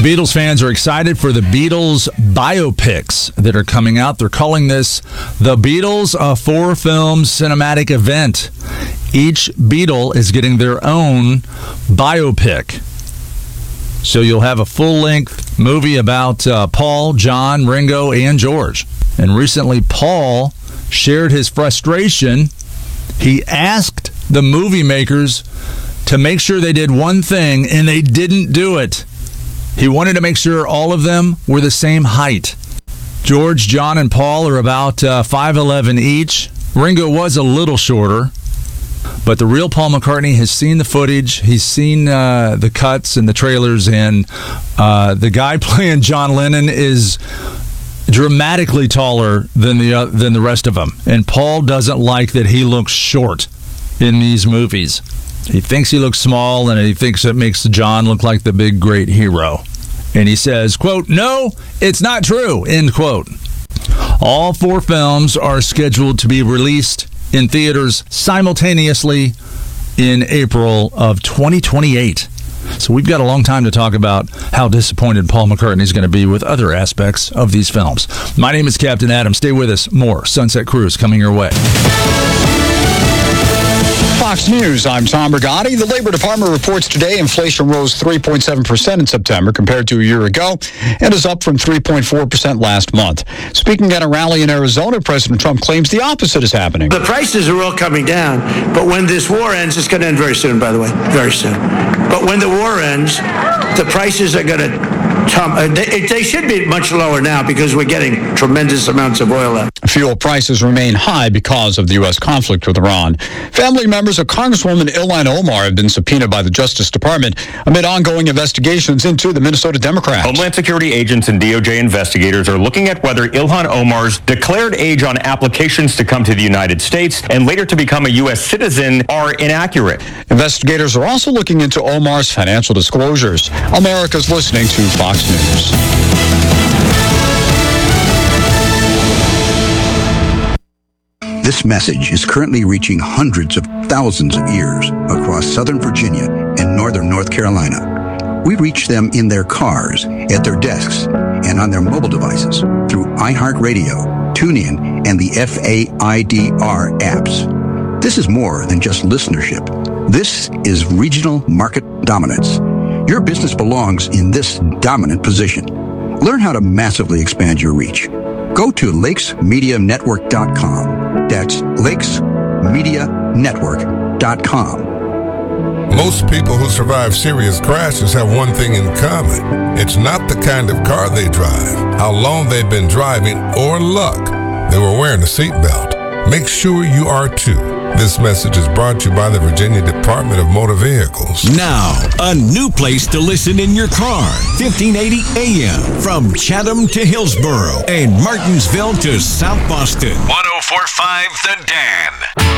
Beatles fans are excited for the Beatles biopics that are coming out. They're calling this the Beatles, a 4-film cinematic event. Each Beatle is getting their own biopic. So you'll have a full-length movie about Paul, John, Ringo, and George. And recently, Paul shared his frustration. He asked the movie makers to make sure they did one thing, and they didn't do it. He wanted to make sure all of them were the same height. George, John, and Paul are about 5'11" each. Ringo was a little shorter, but the real Paul McCartney has seen the footage. He's seen the cuts and the trailers, and the guy playing John Lennon is dramatically taller than the rest of them. And Paul doesn't like that he looks short in these movies. He thinks he looks small, and he thinks it makes John look like the big, great hero. And he says, quote, "No, it's not true," end quote. All 4 films are scheduled to be released in theaters simultaneously in April of 2028. So we've got a long time to talk about how disappointed Paul McCartney is going to be with other aspects of these films. My name is Captain Adam. Stay with us. More Sunset Cruise coming your way. Fox News, I'm Tom Brigatti. The Labor Department reports today inflation rose 3.7% in September compared to a year ago and is up from 3.4% last month. Speaking at a rally in Arizona, President Trump claims the opposite is happening. The prices are all coming down, but when this war ends, it's going to end very soon, by the way, very soon. But when the war ends, the prices are going to they should be much lower now because we're getting tremendous amounts of oil out. Fuel prices remain high because of the U.S. conflict with Iran. Family members of Congresswoman Ilhan Omar have been subpoenaed by the Justice Department amid ongoing investigations into the Minnesota Democrats. Homeland Security agents and DOJ investigators are looking at whether Ilhan Omar's declared age on applications to come to the United States and later to become a U.S. citizen are inaccurate. Investigators are also looking into Omar's financial disclosures. America's listening to Fox News. This message is currently reaching hundreds of thousands of ears across Southern Virginia and Northern North Carolina. We reach them in their cars, at their desks, and on their mobile devices through iHeartRadio, TuneIn, and the FAIDR apps. This is more than just listenership. This is regional market dominance. Your business belongs in this dominant position. Learn how to massively expand your reach. Go to lakesmedianetwork.com. That's lakesmedianetwork.com. Most people who survive serious crashes have one thing in common. It's not the kind of car they drive, how long they've been driving, or luck they were wearing a seatbelt. Make sure you are too. This message is brought to you by the Virginia Department of Motor Vehicles. Now, a new place to listen in your car. 1580 AM from Chatham to Hillsborough and Martinsville to South Boston. 104.5 The Dan.